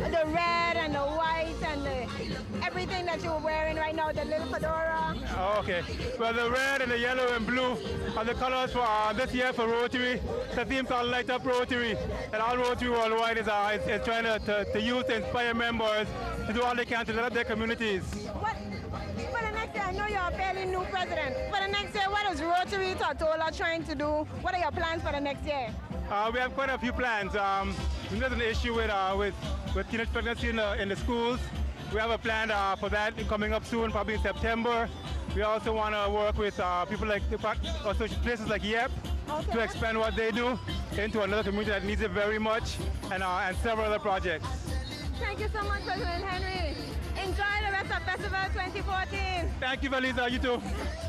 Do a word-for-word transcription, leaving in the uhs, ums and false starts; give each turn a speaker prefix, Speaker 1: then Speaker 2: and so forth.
Speaker 1: the red and the white and the, everything that you're wearing right now, the little fedora.
Speaker 2: Oh, okay. Well, the red and the yellow and blue are the colors for uh, this year for Rotary. It's a theme called Light Up Rotary. And all Rotary Worldwide is, uh, is, is trying to, to, to use to inspire members to do all they can to light up their communities.
Speaker 1: What, for the next year, I know you're a fairly new president. For the next year, what is Rotary Tortola trying to do? What are your plans for the next year?
Speaker 2: Uh, we have quite a few plans. Um, there's an issue with, uh, with, with teenage pregnancy in the, in the schools. We have a plan uh, for that coming up soon, probably in September. We also want to work with uh, people like, also places like YEP okay. to expand what they do into another community that needs it very much, and, uh, and several other projects.
Speaker 1: Thank you so much, President Henry. Enjoy the rest of Festival twenty fourteen.
Speaker 2: Thank you, Valisa. You too.